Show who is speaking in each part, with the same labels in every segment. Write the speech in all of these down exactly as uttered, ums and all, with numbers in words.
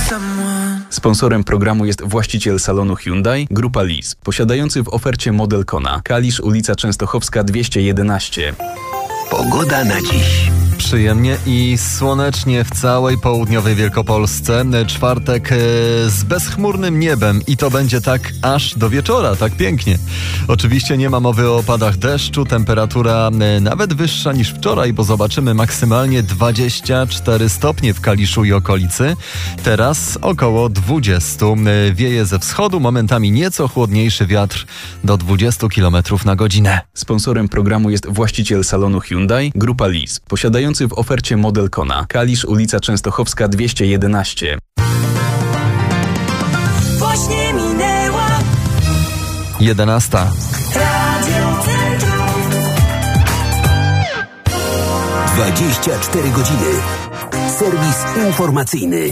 Speaker 1: Sponsorem programu jest właściciel salonu Hyundai, Grupa Lease, posiadający w ofercie model Kona. Kalisz, ulica Częstochowska dwieście jedenaście.
Speaker 2: Pogoda na dziś.
Speaker 3: Przyjemnie i słonecznie w całej południowej Wielkopolsce. Czwartek z bezchmurnym niebem i to będzie tak aż do wieczora, tak pięknie. Oczywiście nie ma mowy o opadach deszczu, temperatura nawet wyższa niż wczoraj, bo zobaczymy maksymalnie dwadzieścia cztery stopnie w Kaliszu i okolicy. Teraz około dwadzieścia. Wieje ze wschodu, momentami nieco chłodniejszy wiatr do dwadzieścia kilometrów na godzinę.
Speaker 1: Sponsorem programu jest właściciel salonu Hyundai, Grupa Lease, posiadający w ofercie model Kona. Kalisz, ulica Częstochowska dwieście jedenaście.
Speaker 4: Właśnie minęła
Speaker 3: jedenasta.
Speaker 4: Radio Centrum.
Speaker 2: dwadzieścia cztery godziny. Serwis informacyjny.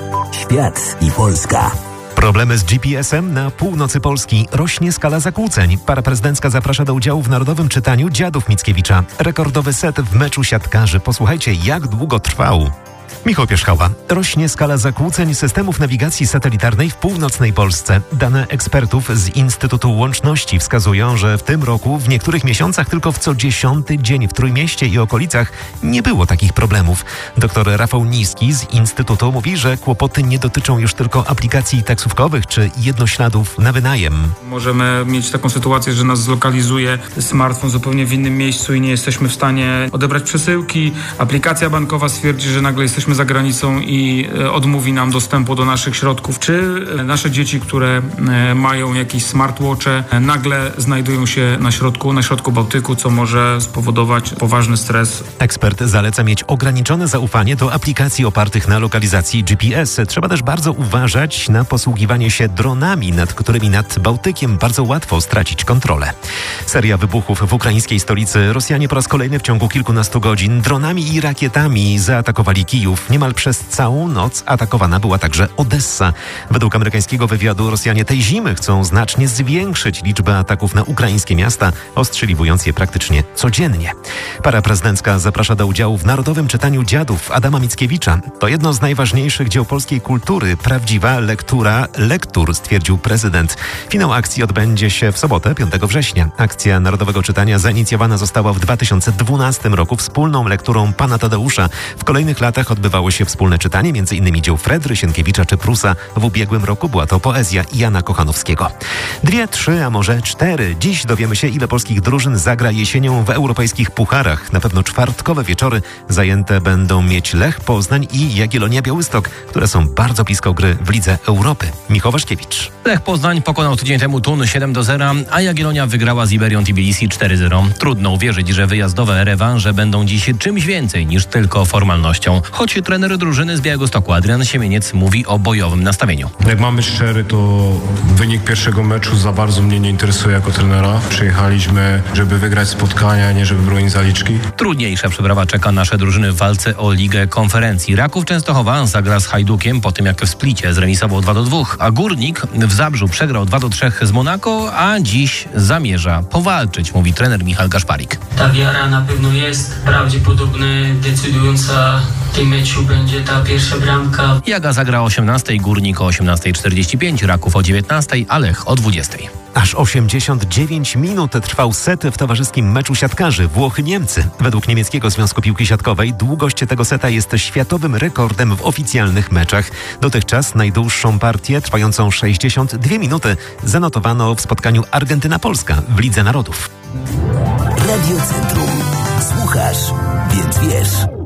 Speaker 2: Świat i Polska.
Speaker 5: Problemy z G P S-em na północy Polski. Rośnie skala zakłóceń. Para prezydencka zaprasza do udziału w Narodowym Czytaniu Dziadów Mickiewicza. Rekordowy set w meczu siatkarzy. Posłuchajcie, jak długo trwał. Michał Pierzchała. Rośnie skala zakłóceń systemów nawigacji satelitarnej w północnej Polsce. Dane ekspertów z Instytutu Łączności wskazują, że w tym roku w niektórych miesiącach tylko w co dziesiąty dzień w Trójmieście i okolicach nie było takich problemów. Doktor Rafał Niski z Instytutu mówi, że kłopoty nie dotyczą już tylko aplikacji taksówkowych czy jednośladów na wynajem.
Speaker 6: Możemy mieć taką sytuację, że nas zlokalizuje smartfon zupełnie w innym miejscu i nie jesteśmy w stanie odebrać przesyłki. Aplikacja bankowa stwierdzi, że nagle jesteśmy za granicą i odmówi nam dostępu do naszych środków. Czy nasze dzieci, które mają jakieś smartwatche, nagle znajdują się na środku, na środku Bałtyku, co może spowodować poważny stres.
Speaker 5: Ekspert zaleca mieć ograniczone zaufanie do aplikacji opartych na lokalizacji G P S. Trzeba też bardzo uważać na posługiwanie się dronami, nad którymi nad Bałtykiem bardzo łatwo stracić kontrolę. Seria wybuchów w ukraińskiej stolicy. Rosjanie po raz kolejny w ciągu kilkunastu godzin dronami i rakietami zaatakowali Kijów. Niemal przez całą noc atakowana była także Odessa. Według amerykańskiego wywiadu Rosjanie tej zimy chcą znacznie zwiększyć liczbę ataków na ukraińskie miasta, ostrzeliwując je praktycznie codziennie. Para prezydencka zaprasza do udziału w Narodowym Czytaniu Dziadów Adama Mickiewicza. To jedno z najważniejszych dzieł polskiej kultury. Prawdziwa lektura lektur, stwierdził prezydent. Finał akcji odbędzie się w sobotę, piątego września. Akcja Narodowego Czytania zainicjowana została w dwa tysiące dwunastym roku wspólną lekturą pana Tadeusza. W kolejnych latach odbywało się wspólne czytanie m.in. dzieł Fredry, Sienkiewicza czy Prusa. W ubiegłym roku była to poezja Jana Kochanowskiego. Dwie, trzy, a może cztery. Dziś dowiemy się, ile polskich drużyn zagra jesienią w europejskich pucharach. Na pewno czwartkowe wieczory zajęte będą mieć Lech Poznań i Jagiellonia Białystok, które są bardzo blisko gry w Lidze Europy. Michał Waszkiewicz.
Speaker 7: Lech Poznań pokonał tydzień temu Thun siedem do zera, a Jagiellonia wygrała z Iberią Tbilisi cztery zero. Trudno uwierzyć, że wyjazdowe rewanże będą dziś czymś więcej niż tylko formalnością. Choć trener drużyny z Białegostoku Adrian Siemieniec mówi o bojowym nastawieniu.
Speaker 8: Jak mamy być szczery, to wynik pierwszego meczu za bardzo mnie nie interesuje jako trenera. Przyjechaliśmy, żeby wygrać spotkania, a nie żeby bronić zaliczki.
Speaker 7: Trudniejsza przeprawa czeka nasze drużyny w walce o Ligę Konferencji. Raków Częstochowa zagra z Hajdukiem po tym, jak w Splicie zremisował dwa do dwóch, a Górnik w Zabrzu przegrał dwa do trzech z Monako, a dziś zamierza powalczyć, mówi trener Michał Gaszparik.
Speaker 9: Ta wiara na pewno jest prawdopodobnie decydująca. W tym meczu będzie ta pierwsza bramka.
Speaker 7: Jaga zagra o osiemnastej, Górnik o osiemnasta czterdzieści pięć, Raków o dziewiętnastej, a Lech o dwudziestej.
Speaker 5: Aż osiemdziesiąt dziewięć minut trwał set w towarzyskim meczu siatkarzy Włochy-Niemcy. Według niemieckiego Związku Piłki Siatkowej długość tego seta jest światowym rekordem w oficjalnych meczach. Dotychczas najdłuższą partię, trwającą sześćdziesiąt dwie minuty, zanotowano w spotkaniu Argentyna-Polska w Lidze Narodów.
Speaker 2: Radio Centrum. Słuchasz, więc wiesz.